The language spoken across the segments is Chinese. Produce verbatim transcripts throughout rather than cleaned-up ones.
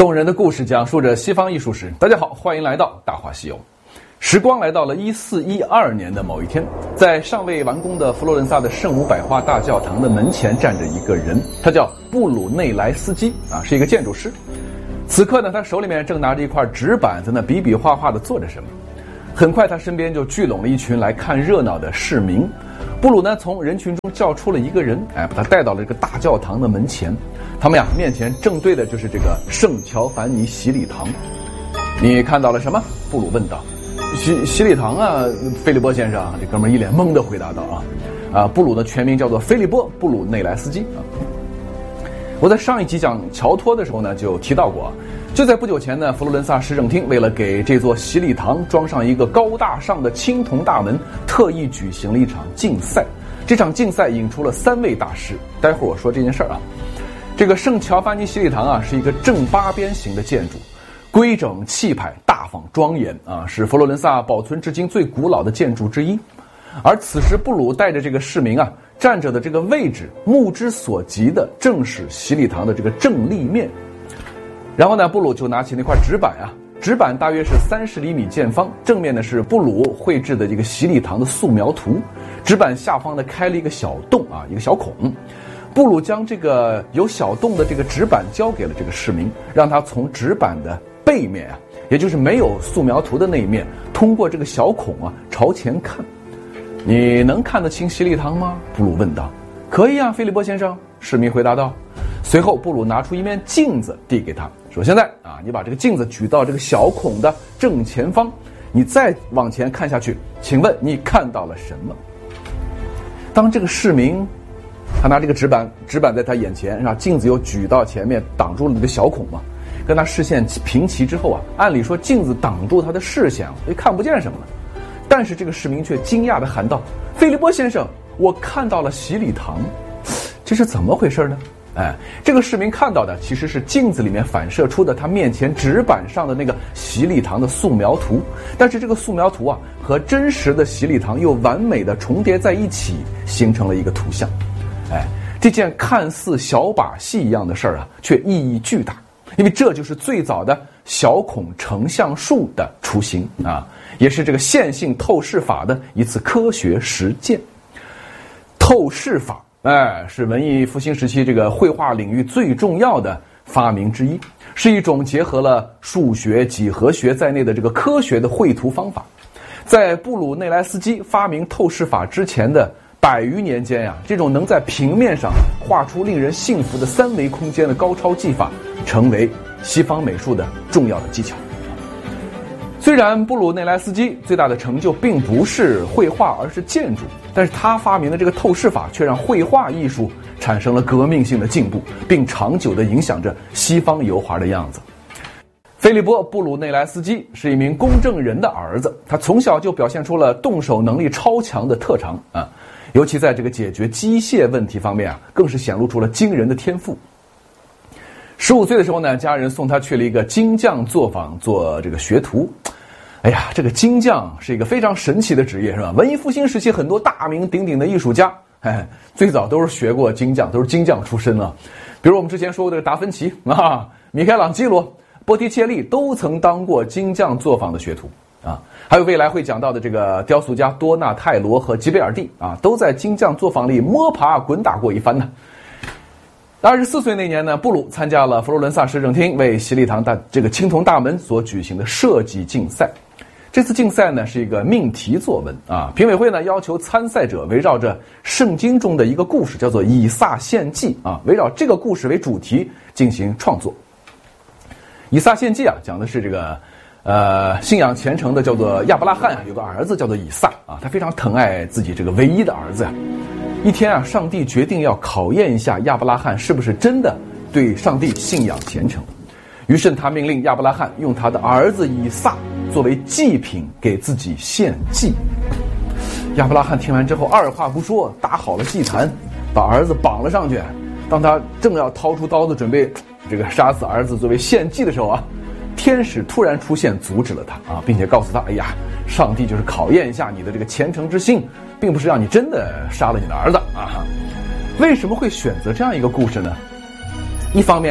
动人的故事讲述着西方艺术史。大家好，欢迎来到大话西游。时光来到了一四一二年的某一天，在尚未完工的佛罗伦萨的圣母百花大教堂的门前站着一个人，他叫布鲁内莱斯基啊，是一个建筑师。此刻呢，他手里面正拿着一块纸板，在那比比划划的做着什么。很快他身边就聚拢了一群来看热闹的市民。布鲁呢从人群中叫出了一个人，哎，把他带到了这个大教堂的门前。他们呀面前正对的就是这个圣乔凡尼洗礼堂。你看到了什么？布鲁问道。洗洗礼堂啊，菲利波先生，这哥们儿一脸懵的回答道啊，啊，布鲁的全名叫做菲利波·布鲁内莱斯基啊。我在上一集讲乔托的时候呢，就提到过，就在不久前呢，佛罗伦萨市政厅为了给这座洗礼堂装上一个高大上的青铜大门，特意举行了一场竞赛。这场竞赛引出了三位大师，待会儿我说这件事儿啊。这个圣乔凡尼洗礼堂啊，是一个正八边形的建筑，规整气派、大方庄严啊，是佛罗伦萨保存至今最古老的建筑之一。而此时布鲁带着这个市民啊站着的这个位置，目之所及的正是洗礼堂的这个正立面。然后呢，布鲁就拿起那块纸板啊，纸板大约是三十厘米见方，正面呢是布鲁绘制的这个洗礼堂的素描图，纸板下方呢开了一个小洞啊，一个小孔。布鲁将这个有小洞的这个纸板交给了这个市民，让他从纸板的背面啊，也就是没有素描图的那一面，通过这个小孔啊朝前看。你能看得清洗礼堂吗？布鲁问道。可以啊，菲利波先生，市民回答道。随后布鲁拿出一面镜子递给他，说现在啊，你把这个镜子举到这个小孔的正前方，你再往前看下去，请问你看到了什么？当这个市民他拿这个纸板，纸板在他眼前，然后镜子又举到前面，挡住了那个小孔嘛。跟他视线平齐之后啊，按理说镜子挡住他的视线，也看不见什么了。但是这个市民却惊讶地喊道：“菲利波先生，我看到了洗礼堂，这是怎么回事呢？”哎，这个市民看到的其实是镜子里面反射出的他面前纸板上的那个洗礼堂的素描图，但是这个素描图啊和真实的洗礼堂又完美的重叠在一起，形成了一个图像。哎，这件看似小把戏一样的事儿啊，却意义巨大，因为这就是最早的小孔成像术的雏形啊，也是这个线性透视法的一次科学实践。透视法，哎，是文艺复兴时期这个绘画领域最重要的发明之一，是一种结合了数学、几何学在内的这个科学的绘图方法。在布鲁内莱斯基发明透视法之前的百余年间呀、啊，这种能在平面上画出令人信服的三维空间的高超技法，成为西方美术的重要的技巧。虽然布鲁内莱斯基最大的成就并不是绘画，而是建筑，但是他发明的这个透视法却让绘画艺术产生了革命性的进步，并长久地影响着西方油画的样子。菲利波·布鲁内莱斯基是一名公证人的儿子，他从小就表现出了动手能力超强的特长啊，尤其在这个解决机械问题方面啊，更是显露出了惊人的天赋。十五岁的时候呢，家人送他去了一个金匠作坊做这个学徒。哎呀，这个金匠是一个非常神奇的职业，是吧？文艺复兴时期很多大名鼎鼎的艺术家，哎，最早都是学过金匠，都是金匠出身啊。比如我们之前说过的达芬奇啊、米开朗基罗、波提切利都曾当过金匠作坊的学徒啊。还有未来会讲到的这个雕塑家多纳泰罗和吉贝尔蒂啊，都在金匠作坊里摸爬滚打过一番呢。二十四岁那年呢，布鲁参加了佛罗伦萨市政厅为洗礼堂大这个青铜大门所举行的设计竞赛。这次竞赛呢是一个命题作文啊，评委会呢要求参赛者围绕着圣经中的一个故事，叫做以撒献祭啊，围绕这个故事为主题进行创作。以撒献祭啊，讲的是这个呃信仰虔诚的叫做亚伯拉罕啊，有个儿子叫做以撒啊，他非常疼爱自己这个唯一的儿子呀。一天啊，上帝决定要考验一下亚伯拉罕是不是真的对上帝信仰虔诚。于是他命令亚伯拉罕用他的儿子以撒作为祭品给自己献祭。亚伯拉罕听完之后二话不说，搭好了祭坛，把儿子绑了上去。当他正要掏出刀子准备这个杀死儿子作为献祭的时候啊，天使突然出现阻止了他啊，并且告诉他，哎呀，上帝就是考验一下你的这个虔诚之心，并不是让你真的杀了你的儿子啊。为什么会选择这样一个故事呢？一方面呀、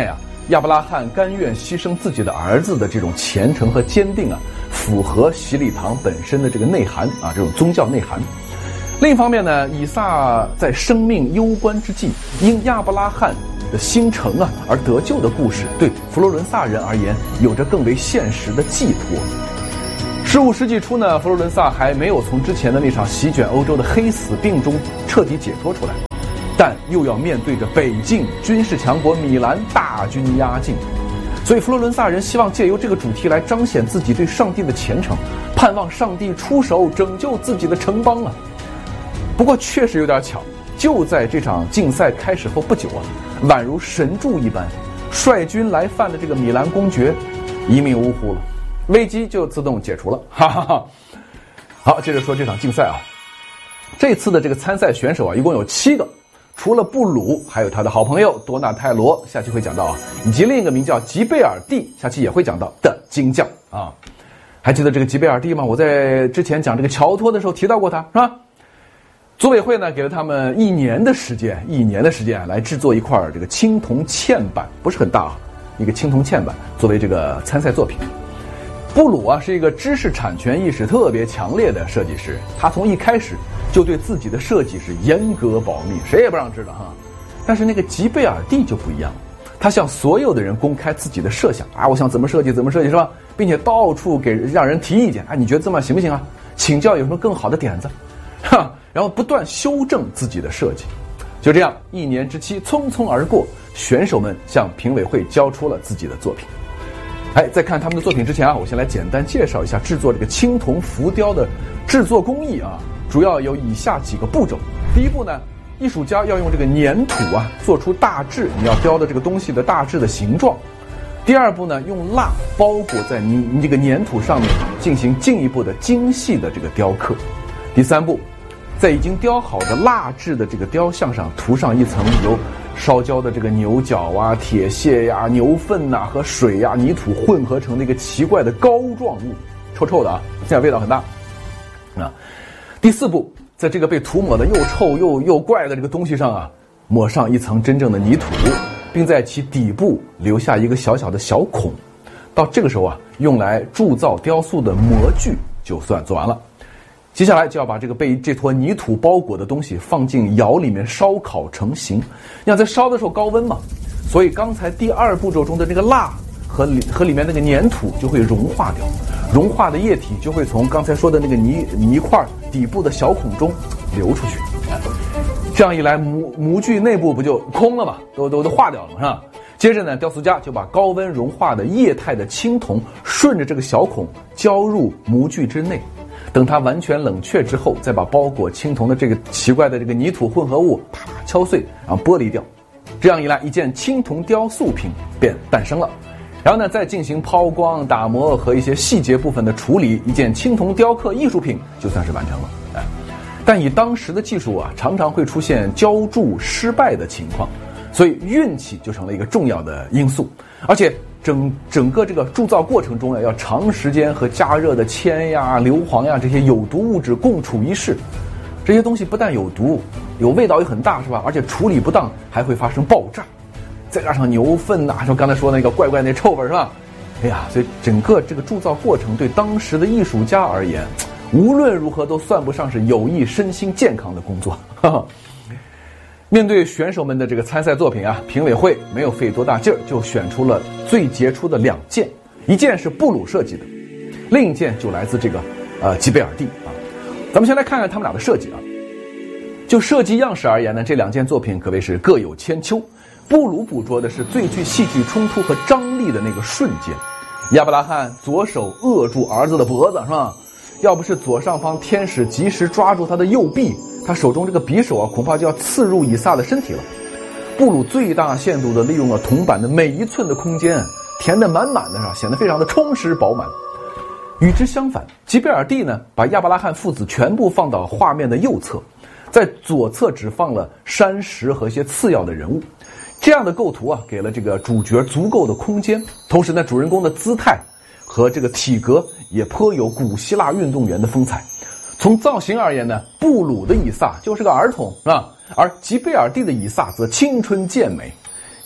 亚伯拉罕甘愿牺牲自己的儿子的这种虔诚和坚定啊，符合洗礼堂本身的这个内涵啊，这种宗教内涵。另一方面呢，以撒在生命攸关之际，因亚伯拉罕的心诚啊而得救的故事，对佛罗伦萨人而言有着更为现实的寄托。十五世纪初呢，佛罗伦萨还没有从之前的那场席卷欧洲的黑死病中彻底解脱出来，但又要面对着北境军事强国米兰大军压境，所以佛罗伦萨人希望借由这个主题来彰显自己对上帝的虔诚，盼望上帝出手拯救自己的城邦啊。不过确实有点巧，就在这场竞赛开始后不久啊，宛如神助一般，率军来犯的这个米兰公爵一命呜呼了，危机就自动解除了，哈哈哈。好，接着说这场竞赛啊，这次的这个参赛选手啊，一共有七个，除了布鲁，还有他的好朋友多纳泰罗，下期会讲到啊，以及另一个名叫吉贝尔蒂，下期也会讲到的金匠啊。还记得这个吉贝尔蒂吗？我在之前讲这个乔托的时候提到过他，是吧？组委会呢给了他们一年的时间，一年的时间来制作一块这个青铜嵌板，不是很大啊，一个青铜嵌板作为这个参赛作品。布鲁啊是一个知识产权意识特别强烈的设计师，他从一开始就对自己的设计是严格保密，谁也不让知道哈。但是那个吉贝尔蒂就不一样，他向所有的人公开自己的设想啊，我想怎么设计怎么设计是吧？并且到处给让人提意见，啊，你觉得这么行不行啊？请教有什么更好的点子，哈。然后不断修正自己的设计，就这样一年之期匆匆而过，选手们向评委会交出了自己的作品。哎，在看他们的作品之前啊，我先来简单介绍一下制作这个青铜浮雕的制作工艺啊，主要有以下几个步骤。第一步呢，艺术家要用这个粘土啊做出大致你要雕的这个东西的大致的形状。第二步呢，用蜡包裹在你你这个粘土上面，进行进一步的精细的这个雕刻。第三步，在已经雕好的蜡制的这个雕像上涂上一层由烧焦的这个牛角啊、铁屑呀、牛粪呐、啊、和水呀、啊、泥土混合成的一个奇怪的膏状物，臭臭的啊，现在味道很大啊。第四步，在这个被涂抹的又臭又又怪的这个东西上啊，抹上一层真正的泥土，并在其底部留下一个小小的小孔。到这个时候啊，用来铸造雕塑的模具就算做完了。接下来就要把这个被这坨泥土包裹的东西放进窑里面烧烤成型。要在烧的时候高温嘛，所以刚才第二步骤中的这个蜡和里和里面那个粘土就会融化掉，融化的液体就会从刚才说的那个泥泥块底部的小孔中流出去。这样一来，模模具内部不就空了嘛，都都都化掉了嘛，是吧？接着呢，雕塑家就把高温融化的液态的青铜顺着这个小孔浇入模具之内。等它完全冷却之后，再把包裹青铜的这个奇怪的这个泥土混合物啪敲碎，然后剥离掉。这样一来，一件青铜雕塑品便诞生了。然后呢，再进行抛光、打磨和一些细节部分的处理，一件青铜雕刻艺术品就算是完成了。哎，但以当时的技术啊，常常会出现浇铸失败的情况，所以运气就成了一个重要的因素，而且。整整个这个铸造过程中呢，要长时间和加热的铅呀、硫磺呀这些有毒物质共处一室，这些东西不但有毒，有味道也很大，是吧？而且处理不当还会发生爆炸，再加上牛粪呐、啊，说刚才说那个怪怪那臭味，是吧？哎呀，所以整个这个铸造过程对当时的艺术家而言，无论如何都算不上是有益身心健康的工作。呵呵，面对选手们的这个参赛作品啊，评委会没有费多大劲儿，就选出了最杰出的两件，一件是布鲁设计的，另一件就来自这个呃吉贝尔蒂啊。咱们先来看看他们俩的设计啊。就设计样式而言呢，这两件作品可谓是各有千秋。布鲁捕捉的是最具戏剧冲突和张力的那个瞬间，亚伯拉罕左手扼住儿子的脖子，是吧？要不是左上方天使及时抓住他的右臂，他手中这个匕首啊，恐怕就要刺入以撒的身体了。布鲁最大限度地利用了铜板的每一寸的空间，填得满满的，是吧？显得非常的充实饱满。与之相反，吉贝尔蒂呢，把亚伯拉罕父子全部放到画面的右侧，在左侧只放了山石和一些次要的人物。这样的构图啊，给了这个主角足够的空间，同时呢，主人公的姿态和这个体格也颇有古希腊运动员的风采。从造型而言呢，布鲁的以撒就是个儿童，是吧？而吉贝尔蒂的以撒则青春健美。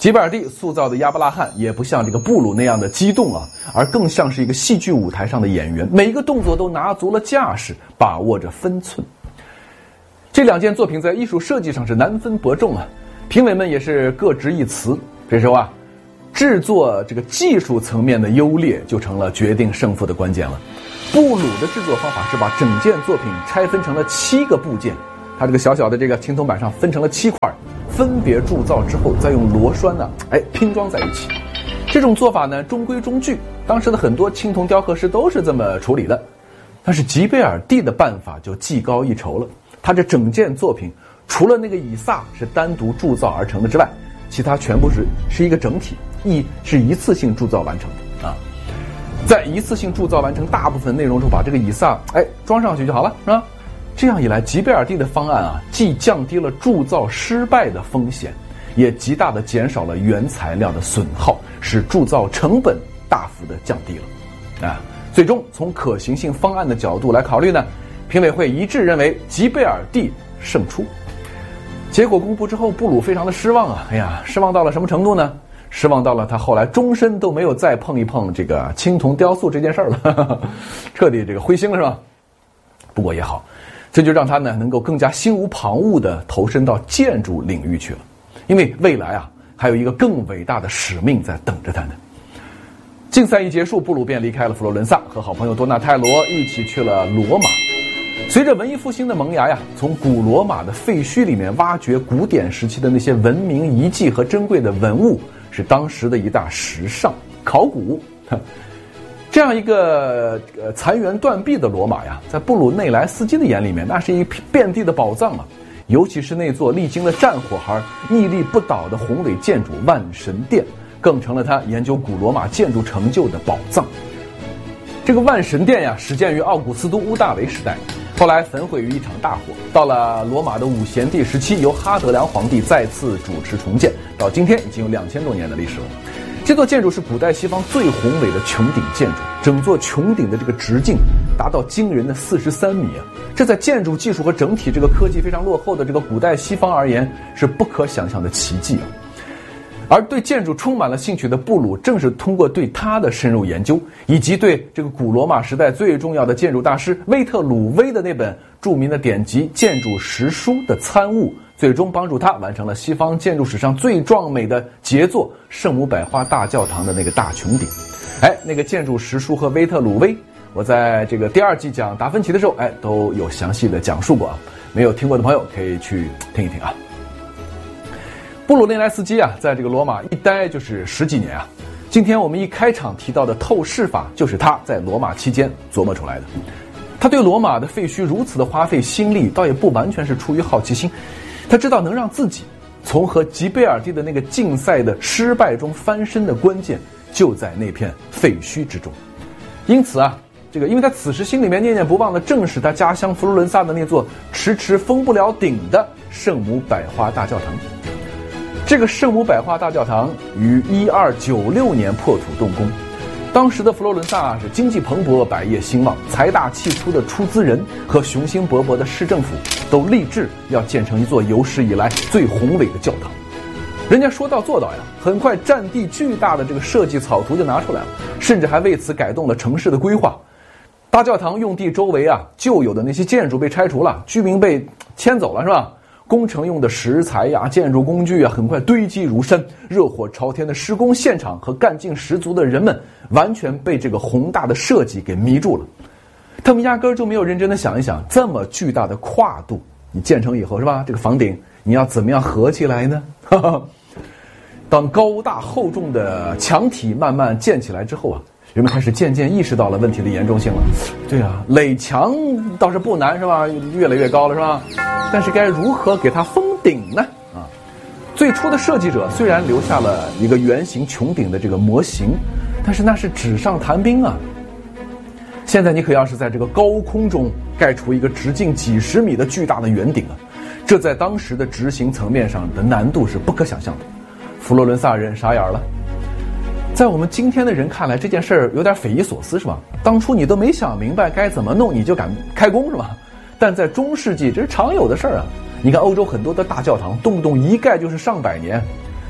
吉贝尔蒂塑造的亚伯拉罕也不像这个布鲁那样的激动啊，而更像是一个戏剧舞台上的演员，每一个动作都拿足了架势，把握着分寸。这两件作品在艺术设计上是难分伯仲啊，评委们也是各执一词。这时候啊，制作这个技术层面的优劣就成了决定胜负的关键了。布鲁的制作方法是把整件作品拆分成了七个部件，它这个小小的这个青铜板上分成了七块，分别铸造之后再用螺栓呢，哎，拼装在一起。这种做法呢中规中矩，当时的很多青铜雕刻师都是这么处理的。但是吉贝尔蒂的办法就技高一筹了，他这整件作品除了那个以撒是单独铸造而成的之外，其他全部是是一个整体，一是一次性铸造完成的啊。在一次性铸造完成大部分内容之后，把这个以撒哎装上去就好了，是吧？这样一来，吉贝尔蒂的方案啊，既降低了铸造失败的风险，也极大的减少了原材料的损耗，使铸造成本大幅的降低了。啊，最终从可行性方案的角度来考虑呢，评委会一致认为吉贝尔蒂胜出。结果公布之后，布鲁非常的失望啊！哎呀，失望到了什么程度呢？失望到了他后来终身都没有再碰一碰这个青铜雕塑这件事儿了，呵呵，彻底这个灰心了，是吧？不过也好，这就让他呢能够更加心无旁骛地投身到建筑领域去了，因为未来啊还有一个更伟大的使命在等着他呢。竞赛一结束，布鲁便离开了佛罗伦萨，和好朋友多纳泰罗一起去了罗马。随着文艺复兴的萌芽呀，从古罗马的废墟里面挖掘古典时期的那些文明遗迹和珍贵的文物，是当时的一大时尚。考古，这样一个呃残垣断壁的罗马呀，在布鲁内莱斯基的眼里面，那是一遍地的宝藏啊！尤其是那座历经了战火而屹立不倒的宏伟建筑万神殿，更成了他研究古罗马建筑成就的宝藏。这个万神殿呀，始建于奥古斯都屋大维时代，后来焚毁于一场大火。到了罗马的五贤帝时期，由哈德良皇帝再次主持重建，到今天已经有两千多年的历史了。这座建筑是古代西方最宏伟的穹顶建筑，整座穹顶的这个直径达到惊人的四十三米啊！这在建筑技术和整体这个科技非常落后的这个古代西方而言，是不可想象的奇迹啊！而对建筑充满了兴趣的布鲁，正是通过对它的深入研究，以及对这个古罗马时代最重要的建筑大师威特鲁威的那本著名的典籍《建筑实书》的参悟，最终帮助他完成了西方建筑史上最壮美的杰作——圣母百花大教堂的那个大穹顶。哎，那个《建筑实书》和威特鲁威，我在这个第二季讲达芬奇的时候，哎，都有详细的讲述过啊。没有听过的朋友可以去听一听啊。布鲁内莱斯基啊，在这个罗马一待就是十几年啊。今天我们一开场提到的透视法，就是他在罗马期间琢磨出来的。他对罗马的废墟如此的花费心力，倒也不完全是出于好奇心，他知道能让自己从和吉贝尔蒂的那个竞赛的失败中翻身的关键，就在那片废墟之中。因此啊，这个因为他此时心里面念念不忘的正是他家乡佛罗伦萨的那座迟迟封不了顶的圣母百花大教堂。这个圣母百花大教堂于一二九六年破土动工，当时的佛罗伦萨是经济蓬勃，百业兴旺，财大气粗的出资人和雄心勃勃的市政府都立志要建成一座有史以来最宏伟的教堂。人家说到做到呀，很快占地巨大的这个设计草图就拿出来了，甚至还为此改动了城市的规划。大教堂用地周围啊，旧有的那些建筑被拆除了，居民被迁走了，是吧？工程用的石材呀、建筑工具啊，很快堆积如山。热火朝天的施工现场和干劲十足的人们，完全被这个宏大的设计给迷住了。他们压根儿就没有认真的想一想，这么巨大的跨度，你建成以后是吧？这个房顶你要怎么样合起来呢？当高大厚重的墙体慢慢建起来之后啊，人们开始渐渐意识到了问题的严重性了。对啊，垒墙倒是不难是吧？越来越高了是吧？但是该如何给它封顶呢？啊，最初的设计者虽然留下了一个圆形穹顶的这个模型，但是那是纸上谈兵啊。现在你可要是在这个高空中盖出一个直径几十米的巨大的圆顶啊，这在当时的执行层面上的难度是不可想象的。佛罗伦萨人傻眼了。在我们今天的人看来，这件事儿有点匪夷所思是吧？当初你都没想明白该怎么弄，你就敢开工是吧？但在中世纪这是常有的事儿啊。你看欧洲很多的大教堂动不动一盖就是上百年，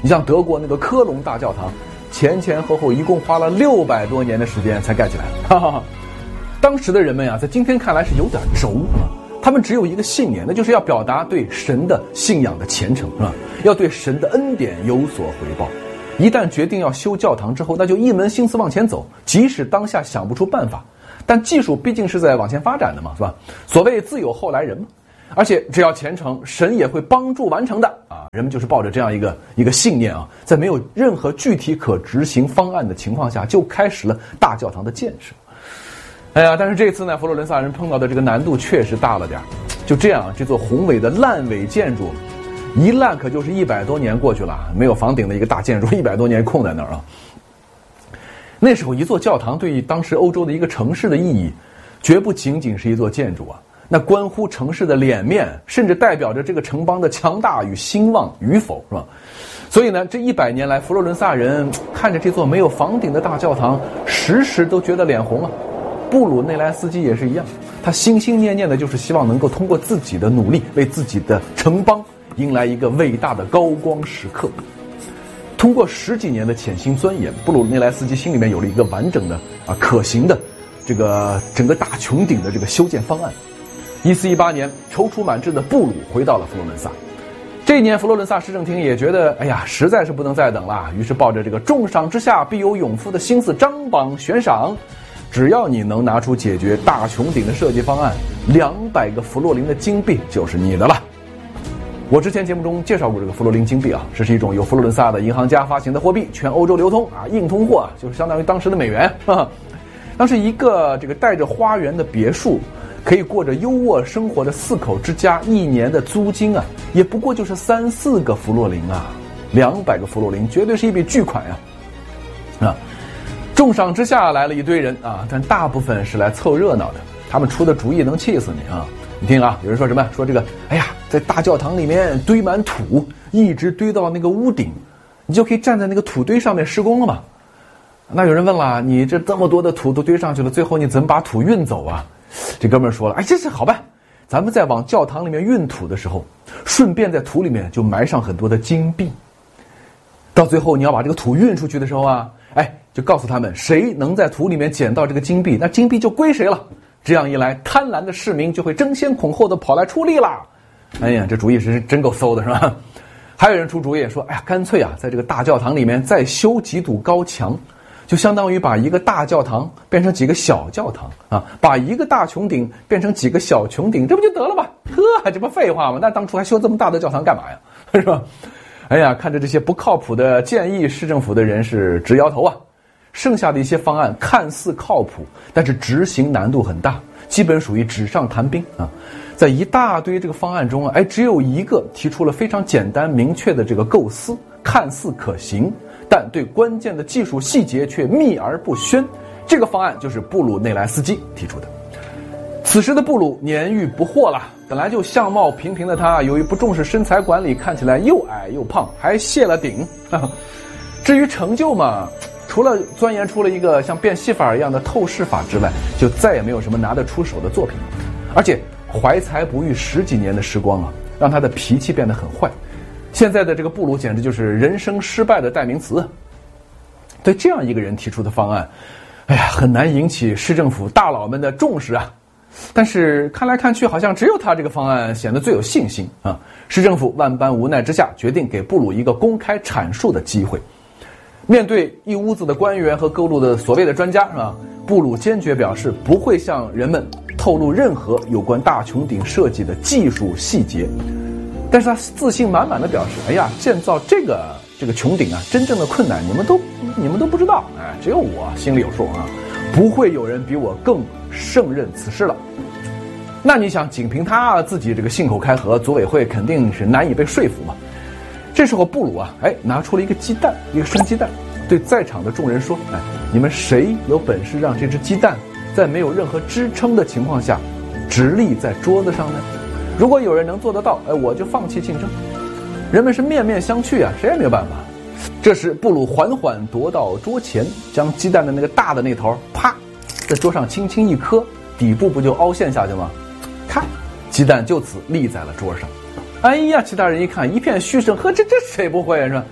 你像德国那个科隆大教堂，前前后后一共花了六百多年的时间才盖起来。哈哈哈。当时的人们呀、啊，在今天看来是有点轴啊，他们只有一个信念，那就是要表达对神的信仰的虔诚啊，要对神的恩典有所回报。一旦决定要修教堂之后，那就一门心思往前走，即使当下想不出办法，但技术毕竟是在往前发展的嘛，是吧？所谓自有后来人嘛。而且只要虔诚，神也会帮助完成的啊！人们就是抱着这样一个一个信念啊，在没有任何具体可执行方案的情况下，就开始了大教堂的建设。哎呀，但是这次呢，佛罗伦萨人碰到的这个难度确实大了点。就这样，这座宏伟的烂尾建筑，一烂可就是一百多年过去了，没有房顶的一个大建筑，一百多年空在那儿啊。那时候，一座教堂对于当时欧洲的一个城市的意义，绝不仅仅是一座建筑啊。那关乎城市的脸面，甚至代表着这个城邦的强大与兴旺与否，是吧？所以呢，这一百年来，佛罗伦萨人看着这座没有房顶的大教堂，时时都觉得脸红啊。布鲁内莱斯基也是一样，他心心念念的就是希望能够通过自己的努力，为自己的城邦迎来一个伟大的高光时刻。通过十几年的潜心钻研，布鲁内莱斯基心里面有了一个完整的啊可行的这个整个大穹顶的这个修建方案。一四一八年，踌躇满志的布鲁回到了佛罗伦萨。这一年，佛罗伦萨市政厅也觉得，哎呀，实在是不能再等了，于是抱着这个重赏之下必有勇夫的心思，张榜悬赏。只要你能拿出解决大穹顶的设计方案，两百个佛罗林的金币就是你的了。我之前节目中介绍过这个佛罗林金币啊，这是一种由佛罗伦萨的银行家发行的货币，全欧洲流通啊，硬通货啊，就是相当于当时的美元。呵呵，当时一个这个带着花园的别墅，可以过着优渥生活的四口之家，一年的租金啊，也不过就是三四个佛罗林啊，两百个佛罗林，绝对是一笔巨款呀！啊，重赏之下来了一堆人啊，但大部分是来凑热闹的，他们出的主意能气死你啊！你听啊，有人说什么？说这个，哎呀，在大教堂里面堆满土，一直堆到那个屋顶，你就可以站在那个土堆上面施工了嘛。那有人问了，你这这么多的土都堆上去了，最后你怎么把土运走啊？这哥们儿说了，哎，这是好办，咱们在往教堂里面运土的时候，顺便在土里面就埋上很多的金币。到最后你要把这个土运出去的时候啊，哎，就告诉他们，谁能在土里面捡到这个金币，那金币就归谁了。这样一来，贪婪的市民就会争先恐后的跑来出力啦。哎呀，这主意是真够馊的，是吧？还有人出主意说，哎呀，干脆啊，在这个大教堂里面再修几堵高墙。就相当于把一个大教堂变成几个小教堂啊，把一个大穹顶变成几个小穹顶，这不就得了吗？呵，这不废话吗？那当初还修这么大的教堂干嘛呀？是吧？哎呀，看着这些不靠谱的建议，市政府的人是直摇头啊。剩下的一些方案看似靠谱，但是执行难度很大，基本属于纸上谈兵啊。在一大堆这个方案中啊，哎，只有一个提出了非常简单明确的这个构思，看似可行。但对关键的技术细节却秘而不宣，这个方案就是布鲁内莱斯基提出的。此时的布鲁年逾不惑了，本来就相貌平平的他，由于不重视身材管理，看起来又矮又胖，还卸了顶。至于成就嘛，除了钻研出了一个像变戏法一样的透视法之外，就再也没有什么拿得出手的作品。而且怀才不遇十几年的时光啊，让他的脾气变得很坏。现在的这个布鲁简直就是人生失败的代名词。对这样一个人提出的方案，哎呀，很难引起市政府大佬们的重视啊。但是看来看去，好像只有他这个方案显得最有信心啊。市政府万般无奈之下，决定给布鲁一个公开阐述的机会。面对一屋子的官员和各路的所谓的专家，是吧？布鲁坚决表示不会向人们透露任何有关大穹顶设计的技术细节。但是他自信满满的表示，哎呀，建造这个这个穹顶啊，真正的困难你们都你们都不知道，哎，只有我心里有数啊，不会有人比我更胜任此事了。那你想，仅凭他自己这个信口开河，组委会肯定是难以被说服嘛。这时候布鲁啊，哎，拿出了一个鸡蛋，一个生鸡蛋，对在场的众人说，哎，你们谁有本事让这只鸡蛋在没有任何支撑的情况下直立在桌子上呢？如果有人能做得到，哎，我就放弃竞争。人们是面面相觑啊，谁也没有办法。这时布鲁缓缓踱到桌前，将鸡蛋的那个大的那头啪在桌上轻轻一磕，底部不就凹陷下去吗？看，鸡蛋就此立在了桌上。哎呀，其他人一看一片嘘声，呵，这这谁不会啊？是吧？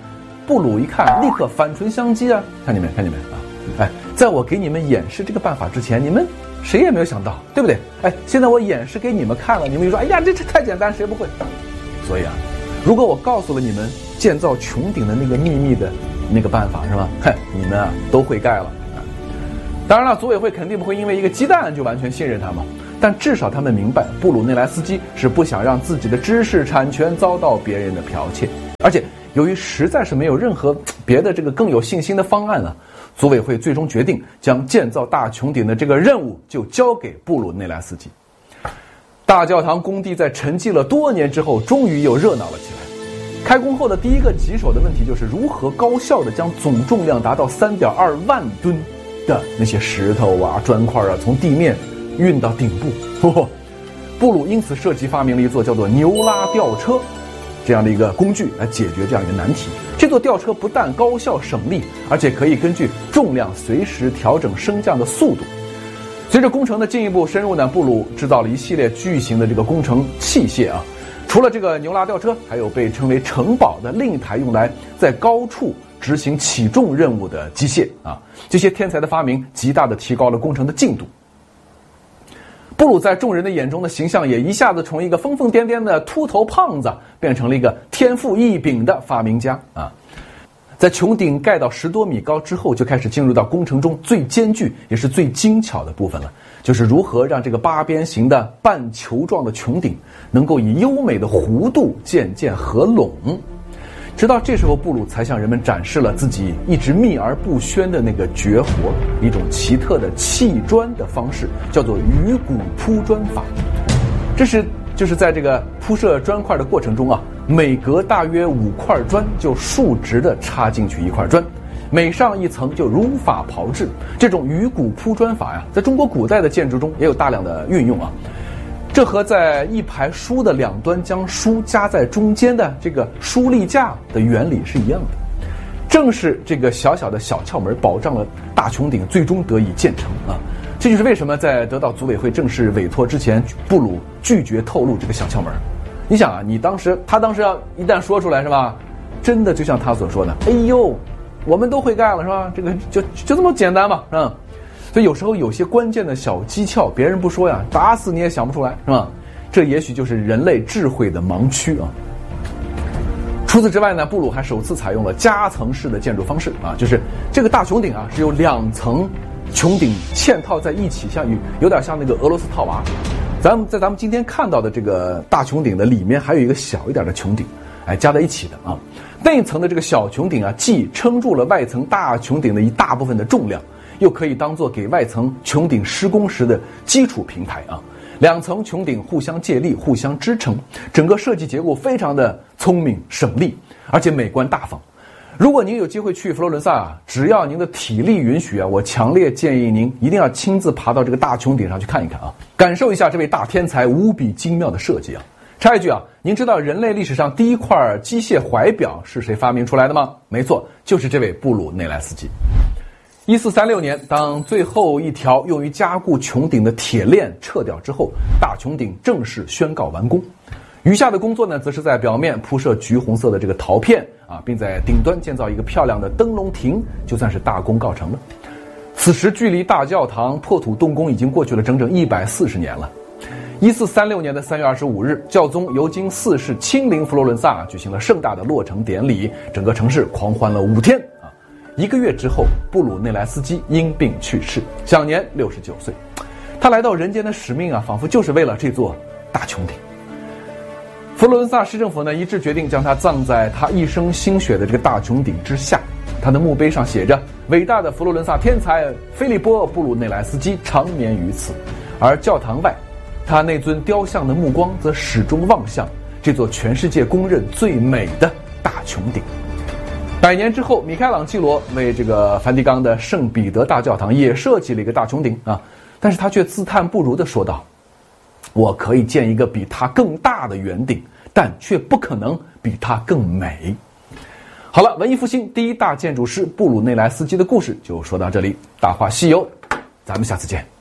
布鲁一看，立刻反唇相讥啊！看见没？看见没啊？哎，在我给你们演示这个办法之前，你们谁也没有想到，对不对？哎，现在我演示给你们看了，你们就说，哎呀，这这太简单，谁不会？所以啊，如果我告诉了你们建造穹顶的那个秘密的那个办法，是吧？嗨，你们啊都会盖了。当然了，组委会肯定不会因为一个鸡蛋就完全信任他嘛，但至少他们明白布鲁内莱斯基是不想让自己的知识产权遭到别人的剽窃，而且由于实在是没有任何别的这个更有信心的方案了，组委会最终决定将建造大穹顶的这个任务就交给布鲁内莱斯基。大教堂工地在沉寂了多年之后，终于又热闹了起来。开工后的第一个棘手的问题就是如何高效地将总重量达到 三点二万吨的那些石头啊、砖块啊，从地面运到顶部。哦，布鲁因此设计发明了一座叫做牛拉吊车这样的一个工具来解决这样一个难题。这座吊车不但高效省力，而且可以根据重量随时调整升降的速度。随着工程的进一步深入呢，布鲁制造了一系列巨型的这个工程器械啊。除了这个牛拉吊车，还有被称为城堡的另一台用来在高处执行起重任务的机械啊。这些天才的发明极大地提高了工程的进度。布鲁在众人的眼中的形象也一下子从一个疯疯癫癫的秃头胖子变成了一个天赋异禀的发明家啊。在穹顶盖到十多米高之后，就开始进入到工程中最艰巨也是最精巧的部分了，就是如何让这个八边形的半球状的穹顶能够以优美的弧度渐渐合拢。直到这时候，布鲁才向人们展示了自己一直秘而不宣的那个绝活，一种奇特的砌砖的方式，叫做鱼骨铺砖法。这是就是在这个铺设砖块的过程中啊，每隔大约五块砖就竖直的插进去一块砖，每上一层就如法炮制。这种鱼骨铺砖法呀，在中国古代的建筑中也有大量的运用啊。这和在一排书的两端将书夹在中间的这个书立架的原理是一样的。正是这个小小的小窍门保障了大穹顶最终得以建成啊。这就是为什么在得到组委会正式委托之前，布鲁拒绝透露这个小窍门。你想啊，你当时他当时要一旦说出来是吧，真的就像他所说的，哎呦，我们都会干了是吧？这个就就这么简单嘛，是吧？所以有时候有些关键的小技巧，别人不说呀，打死你也想不出来，是吧？这也许就是人类智慧的盲区啊。除此之外呢，布鲁还首次采用了夹层式的建筑方式啊，就是这个大穹顶啊是由两层穹顶嵌套在一起，像有点像那个俄罗斯套娃。咱们在咱们今天看到的这个大穹顶的里面还有一个小一点的穹顶，哎，加在一起的啊。那一层的这个小穹顶啊，既撑住了外层大穹顶的一大部分的重量，又可以当作给外层穹顶施工时的基础平台啊。两层穹顶互相借力，互相支撑，整个设计结构非常的聪明省力，而且美观大方。如果您有机会去佛罗伦萨啊，只要您的体力允许啊，我强烈建议您一定要亲自爬到这个大穹顶上去看一看啊，感受一下这位大天才无比精妙的设计啊。插一句啊，您知道人类历史上第一块机械怀表是谁发明出来的吗？没错，就是这位布鲁内莱斯基。一四三六年，当最后一条用于加固穹顶的铁链撤掉之后，大穹顶正式宣告完工。余下的工作呢，则是在表面铺设橘红色的这个陶片啊，并在顶端建造一个漂亮的灯笼亭，就算是大功告成了。此时距离大教堂破土动工已经过去了整整一百四十年了。一四三六年的三月二十五日，教宗尤金四世亲临佛罗伦萨，举行了盛大的落成典礼，整个城市狂欢了五天啊。一个月之后，布鲁内莱斯基因病去世，享年六十九岁。他来到人间的使命啊，仿佛就是为了这座大穹顶。佛罗伦萨市政府呢，一致决定将他葬在他一生心血的这个大穹顶之下。他的墓碑上写着：“伟大的佛罗伦萨天才菲利波·布鲁内莱斯基长眠于此。”而教堂外，他那尊雕像的目光则始终望向这座全世界公认最美的大穹顶。百年之后，米开朗基罗为这个梵蒂冈的圣彼得大教堂也设计了一个大穹顶啊，但是他却自叹不如地说道：“我可以建一个比它更大的圆顶，但却不可能比它更美。”好了，文艺复兴第一大建筑师布鲁内莱斯基的故事就说到这里，大话西游，咱们下次见。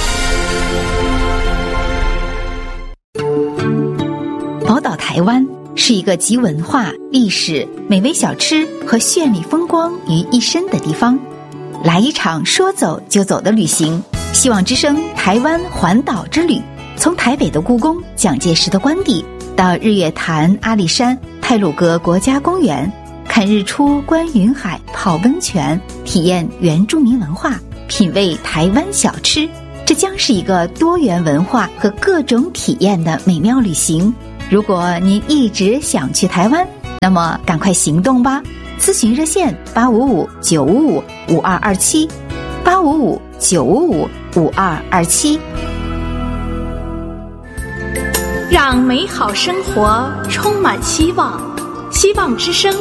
宝岛台湾是一个集文化、历史、美味小吃和绚丽风光于一身的地方。来一场说走就走的旅行，希望之声台湾环岛之旅，从台北的故宫、蒋介石的官邸，到日月潭、阿里山、太鲁阁国家公园，看日出、观云海、泡温泉，体验原住民文化，品味台湾小吃。这将是一个多元文化和各种体验的美妙旅行。如果您一直想去台湾，那么赶快行动吧！咨询热线八五五九五五五二二七，八五五九五五五二二七。 让美好生活充满希望，希望之声。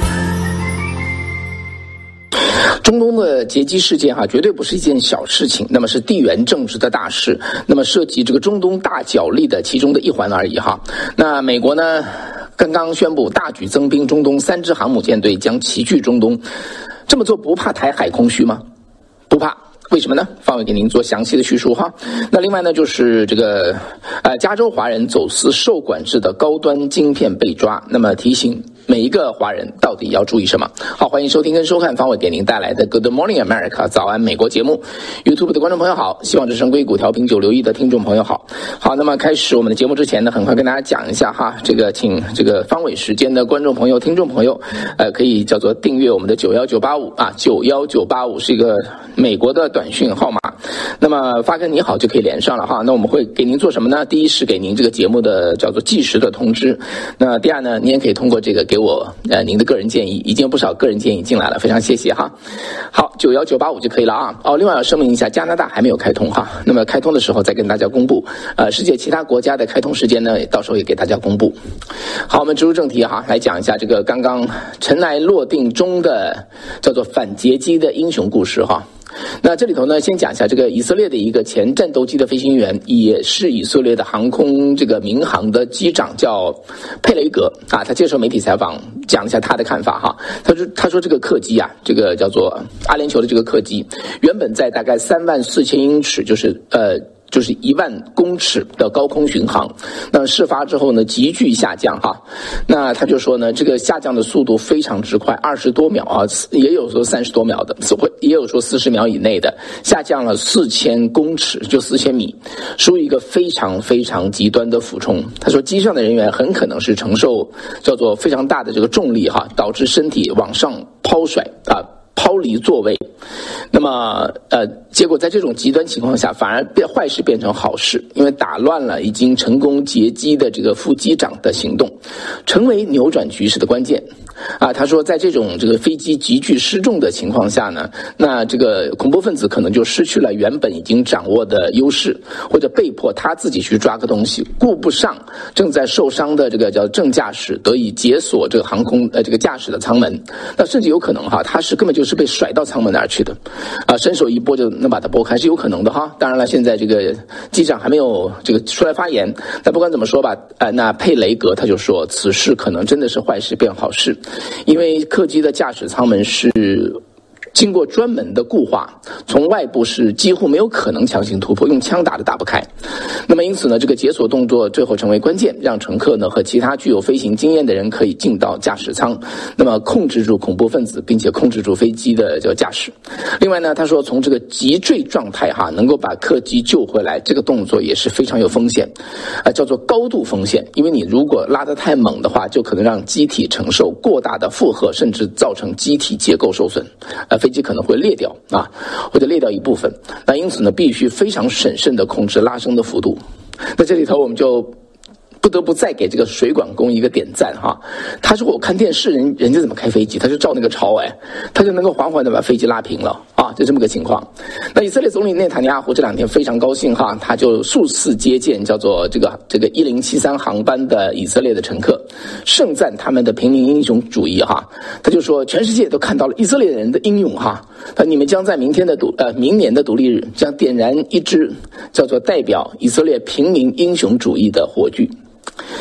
中东的劫机事件哈、啊，绝对不是一件小事情，那么是地缘政治的大事，那么涉及这个中东大角力的其中的一环而已哈。那美国呢，刚刚宣布大举增兵中东，三支航母舰队将齐聚中东，这么做不怕台海空虚吗？不怕。为什么呢？方伟给您做详细的叙述哈。那另外呢，就是这个呃，加州华人走私受管制的高端晶片被抓，那么提醒每一个华人到底要注意什么？好，欢迎收听跟收看方伟给您带来的 Good Morning America 早安美国节目。YouTube 的观众朋友好，希望之声硅谷调频九六一的听众朋友好。好，那么开始我们的节目之前呢，很快跟大家讲一下哈，这个请这个方伟时间的观众朋友、听众朋友，呃，可以叫做订阅我们的九一九八五啊，九一九八五是一个美国的短讯号码，那么发个你好就可以连上了哈。那我们会给您做什么呢？第一是给您这个节目的叫做即时的通知，那第二呢，您也可以通过这个给我呃您的个人建议，已经有不少个人建议进来了，非常谢谢哈。好，九一九八五就可以了啊。哦，另外要声明一下，加拿大还没有开通哈，那么开通的时候再跟大家公布。呃，世界其他国家的开通时间呢，到时候也给大家公布。好，我们直入正题哈，来讲一下这个刚刚尘埃落定中的叫做反劫机的英雄故事哈。那这里头呢，先讲一下这个以色列的一个前战斗机的飞行员，也是以色列的航空这个民航的机长，叫佩雷格啊。他接受媒体采访，讲一下他的看法哈。他说，他说这个客机啊，这个叫做阿联酋的这个客机，原本在大概三万四千英尺，就是呃。就是一万公尺的高空巡航，那事发之后呢，急剧下降哈。那他就说呢，这个下降的速度非常之快，二十多秒啊，也有说三十多秒的，也有说四十秒以内的，下降了四千公尺，就四千米，属于一个非常非常极端的俯冲。他说，机上的人员很可能是承受叫做非常大的这个重力哈，导致身体往上抛甩啊。抛离座位，那么呃，结果在这种极端情况下，反而变坏事变成好事，因为打乱了已经成功劫机的这个副机长的行动，成为扭转局势的关键。啊，他说，在这种这个飞机急剧失重的情况下呢，那这个恐怖分子可能就失去了原本已经掌握的优势，或者被迫他自己去抓个东西，顾不上正在受伤的这个叫正驾驶得以解锁这个航空呃这个驾驶的舱门，那甚至有可能哈，他是根本就是被甩到舱门那儿去的，啊，伸手一拨就能把它拨开，是有可能的哈。当然了，现在这个机长还没有这个出来发言，但不管怎么说吧，呃，那佩雷格他就说，此事可能真的是坏事变好事。因为客机的驾驶舱门是经过专门的固化，从外部是几乎没有可能强行突破，用枪打都打不开。那么因此呢，这个解锁动作最后成为关键，让乘客呢和其他具有飞行经验的人可以进到驾驶舱，那么控制住恐怖分子，并且控制住飞机的这个驾驶。另外呢，他说从这个急坠状态哈，能够把客机救回来，这个动作也是非常有风险，啊，叫做高度风险。因为你如果拉得太猛的话，就可能让机体承受过大的负荷，甚至造成机体结构受损，呃，飞机可能会裂掉啊，或者裂掉一部分。那因此呢，必须非常审慎地控制拉升的幅度。在这里头，我们就不得不再给这个水管工一个点赞哈。他说我看电视人人家怎么开飞机，他就照那个抄，哎，他就能够缓缓的把飞机拉平了啊，就这么个情况。那以色列总理内塔尼亚胡这两天非常高兴哈，他就数次接见叫做这个这个一零七三航班的以色列的乘客，盛赞他们的平民英雄主义哈。他就说全世界都看到了以色列人的英勇哈，你们将在明天的独呃明年的独立日将点燃一支叫做代表以色列平民英雄主义的火炬。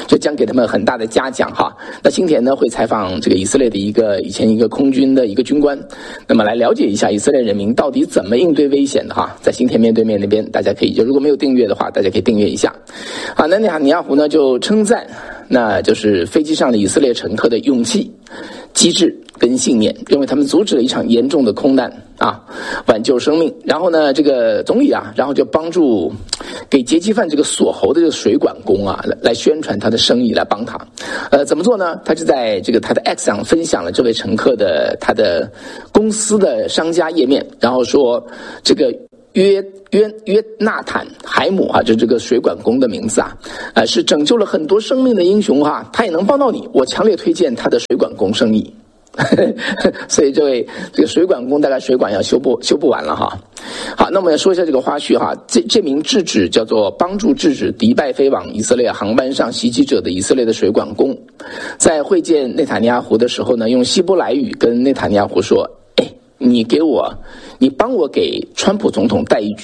就将给他们很大的嘉奖哈。那新田呢会采访这个以色列的一个以前一个空军的一个军官，那么来了解一下以色列人民到底怎么应对危险的哈。在新田面对面那边，大家可以就如果没有订阅的话，大家可以订阅一下。啊，那内塔尼亚胡呢就称赞，那就是飞机上的以色列乘客的勇气、机智跟信念，认为他们阻止了一场严重的空难啊，挽救生命。然后呢，这个总理啊，然后就帮助给劫机犯这个锁喉的这个水管工啊，来来宣传他的生意，来帮他。呃，怎么做呢？他就在这个他的 X 上分享了这位乘客的他的公司的商家页面，然后说这个。约约约纳坦海姆啊，就这个水管工的名字啊，呃，是拯救了很多生命的英雄哈，他也能帮到你，我强烈推荐他的水管工生意。所以这位这个水管工大概水管要修不修不完了哈。好，那我们来说一下这个花絮哈。这这名制止叫做帮助制止迪拜飞往以色列航班上袭击者的以色列的水管工，在会见内塔尼亚胡的时候呢，用希伯来语跟内塔尼亚胡说：“哎，你给我，你帮我给川普总统带一句